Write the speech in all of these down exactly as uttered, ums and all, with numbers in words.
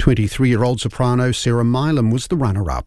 twenty-three-year-old soprano Sarah Milam was the runner-up.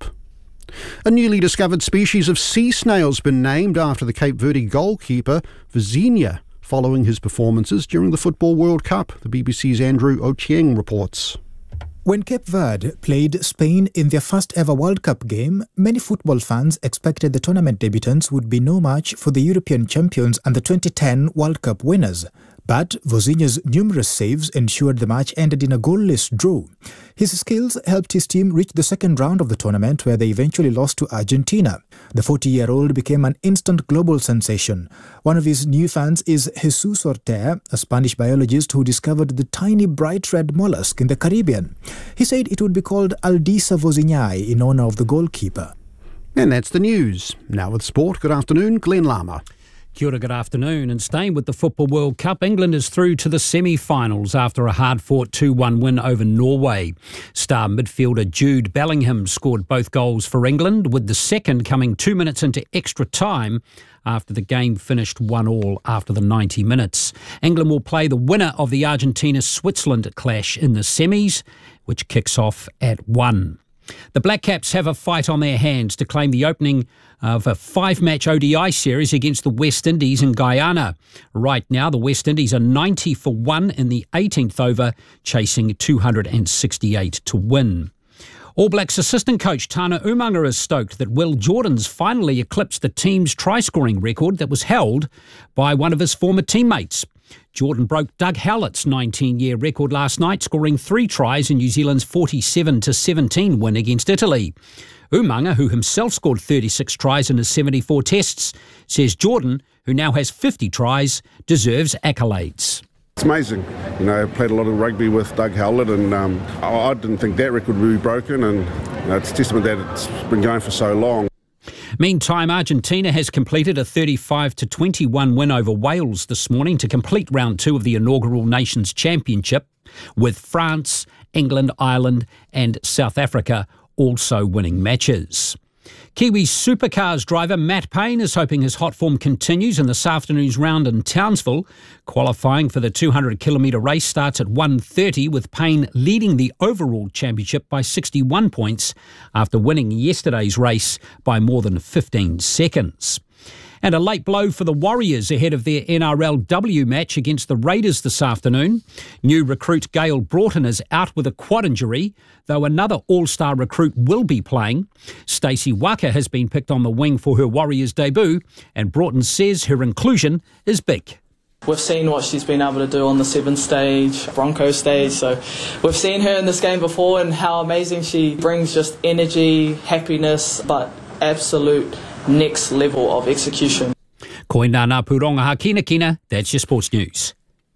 A newly discovered species of sea snail has been named after the Cape Verde goalkeeper Vizinha, following his performances during the Football World Cup. The B B C's Andrew Ochieng reports. When Cape Verde played Spain in their first ever World Cup game, many football fans expected the tournament debutants would be no match for the European champions and the twenty ten World Cup winners. But Vizinha's numerous saves ensured the match ended in a goalless draw. His skills helped his team reach the second round of the tournament, where they eventually lost to Argentina. The forty-year-old became an instant global sensation. One of his new fans is Jesus Ortega, a Spanish biologist who discovered the tiny bright red mollusk in the Caribbean. He said it would be called Aldisa Vizinha in honour of the goalkeeper. And that's the news. Now with sport, good afternoon, Glenn Lama. Kia ora, good afternoon. And staying with the Football World Cup, England is through to the semi-finals after a hard-fought two one win over Norway. Star midfielder Jude Bellingham scored both goals for England, with the second coming two minutes into extra time after the game finished one all after the ninety minutes. England will play the winner of the Argentina-Switzerland clash in the semis, which kicks off at one. The Black Caps have a fight on their hands to claim the opening of a five-match O D I series against the West Indies and Guyana. Right now, the West Indies are ninety for one in the eighteenth over, chasing two hundred sixty-eight to win. All Blacks assistant coach Tana Umaga is stoked that Will Jordan's finally eclipsed the team's try-scoring record that was held by one of his former teammates. Jordan broke Doug Howlett's nineteen-year record last night, scoring three tries in New Zealand's forty-seven to seventeen win against Italy. Umaga, who himself scored thirty-six tries in his seventy-four tests, says Jordan, who now has fifty tries, deserves accolades. It's amazing. You know, I played a lot of rugby with Doug Howlett, and um, I didn't think that record would be broken, and you know, it's a testament that it's been going for so long. Meantime, Argentina has completed a thirty-five to twenty-one win over Wales this morning to complete round two of the inaugural Nations Championship, with France, England, Ireland and South Africa also winning matches. Kiwi Supercars driver Matt Payne is hoping his hot form continues in this afternoon's round in Townsville. Qualifying for the two hundred kilometre race starts at one thirty, with Payne leading the overall championship by sixty-one points after winning yesterday's race by more than fifteen seconds. And a late blow for the Warriors ahead of their N R L W match against the Raiders this afternoon. New recruit Gail Broughton is out with a quad injury, though another all-star recruit will be playing. Stacey Waka has been picked on the wing for her Warriors debut, and Broughton says her inclusion is big. We've seen what she's been able to do on the seven stage, Bronco stage, so we've seen her in this game before and how amazing she brings, just energy, happiness, but absolute next level of execution. Koe nāna pūronga ha kina kina, that's your sports news.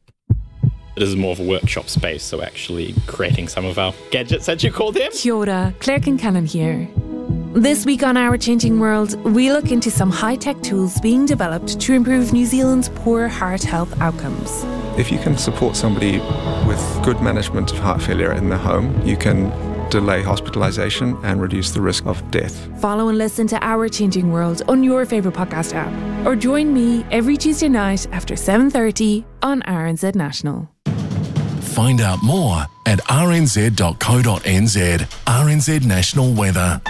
It is more of a workshop space, so actually creating some of our gadgets, as you call them. Kia ora, Claire Kincannon here. This week on Our Changing World, we look into some high-tech tools being developed to improve New Zealand's poor heart health outcomes. If you can support somebody with good management of heart failure in the home, you can delay hospitalisation and reduce the risk of death. Follow and listen to Our Changing World on your favourite podcast app, or join me every Tuesday night after seven thirty on R N Z National. Find out more at r n z dot co dot n z. R N Z National Weather.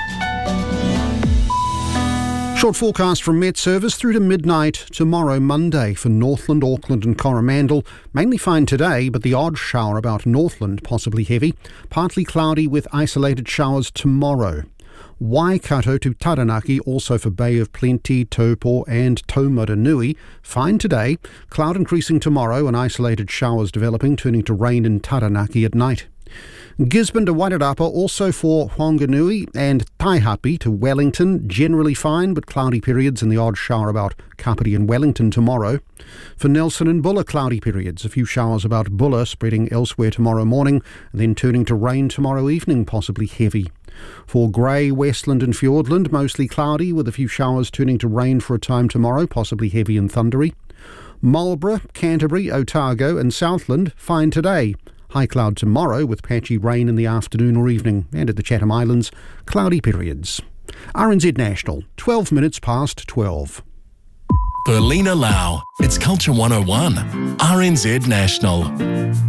Short forecast from Met Service through to midnight tomorrow, Monday, for Northland, Auckland and Coromandel. Mainly fine today, but the odd shower about Northland, possibly heavy. Partly cloudy with isolated showers tomorrow. Waikato to Taranaki, also for Bay of Plenty, Taupo and Taumaranui. Fine today, cloud increasing tomorrow and isolated showers developing, turning to rain in Taranaki at night. Gisborne to Wairarapa, also for Whanganui and Taihape to Wellington, generally fine but cloudy periods and the odd shower about Kapiti and Wellington tomorrow. For Nelson and Bulla, cloudy periods, a few showers about Bulla spreading elsewhere tomorrow morning and then turning to rain tomorrow evening, possibly heavy. For Grey, Westland and Fiordland, mostly cloudy with a few showers turning to rain for a time tomorrow, possibly heavy and thundery. Marlborough, Canterbury, Otago and Southland, fine today. High cloud tomorrow with patchy rain in the afternoon or evening, and at the Chatham Islands, cloudy periods. R N Z National, twelve minutes past twelve. Berlina Lau, it's Culture one oh one. R N Z National.